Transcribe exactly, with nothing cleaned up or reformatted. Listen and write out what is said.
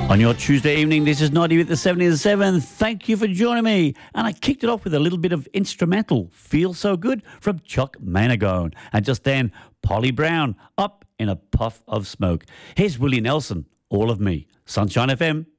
On your Tuesday evening, this is Noddy with the seventy to seven. Thank you for joining me. And I kicked it off with a little bit of instrumental, Feel So Good, from Chuck Managone. And just then, Polly Brown, Up in a Puff of Smoke. Here's Willie Nelson, All of Me, Sunshine F M.